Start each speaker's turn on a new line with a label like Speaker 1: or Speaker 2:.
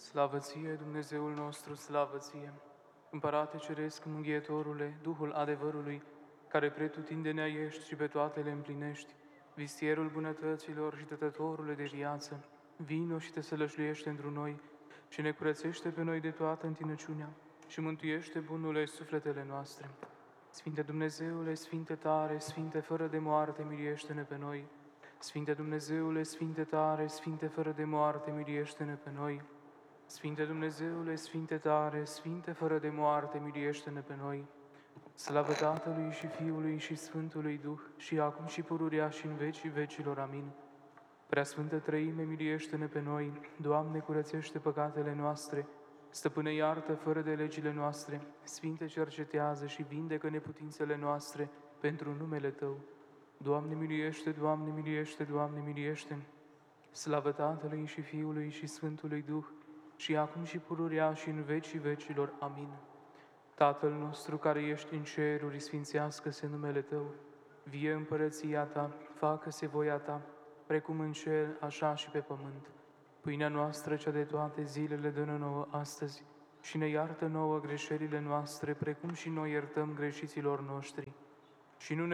Speaker 1: Slavă ție, Dumnezeul nostru, slavă ție! Împărate Ceresc, Mânghietorule, Duhul adevărului, care pretutindenea ești și pe toate le împlinești, vistierul bunătăților și dătătorule de viață, vino și te sălășluiește întru noi și ne curățește pe noi de toată întinăciunea și mântuiește bunule sufletele noastre. Sfinte Dumnezeule, Sfinte tare, Sfinte fără de moarte, miliește-ne pe noi. Sfinte Dumnezeule, Sfinte tare, Sfinte fără de moarte, miliește-ne pe noi. Sfinte Dumnezeule, Sfinte tare, Sfinte fără de moarte, miliește-ne pe noi. Slavă Tatălui și Fiului și Sfântului Duh, și acum și pururea și în vecii vecilor. Amin. Preasfântă Trăime, miliește-ne pe noi. Doamne, curățește păcatele noastre. Stăpâne, iartă fără de legile noastre. Sfinte, cercetează și vindecă neputințele noastre pentru numele Tău. Doamne, miliește, Doamne, miliește, Doamne, miliește. Slavă Tatălui și Fiului și Sfântului Duh, și acum și pururea și în vecii vecilor. Amin. Tatăl nostru care ești în ceruri, sfințească-se numele Tău. Vie împărăția Ta, facă-se voia Ta, precum în cer, așa și pe pământ. Pâinea noastră, cea de toate zilele, dă-ne nouă astăzi și ne iartă nouă greșelile noastre, precum și noi iertăm greșiților noștri. Și nu ne